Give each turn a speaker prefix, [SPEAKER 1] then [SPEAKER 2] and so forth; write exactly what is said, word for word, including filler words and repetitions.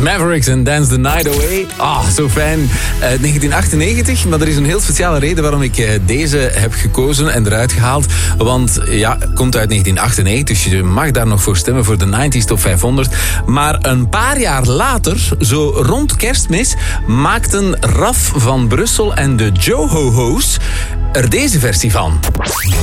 [SPEAKER 1] Mavericks en Dance the Night Away. Ah, oh, zo fijn. Uh, negentien achtennegentig, maar er is een heel speciale reden waarom ik uh, deze heb gekozen en eruit gehaald. Want ja, komt uit negentien achtennegentig, dus je mag daar nog voor stemmen voor de nineties Top vijfhonderd. Maar een paar jaar later, zo rond Kerstmis, maakten Raf van Brussel en de Joho-ho's er deze versie van.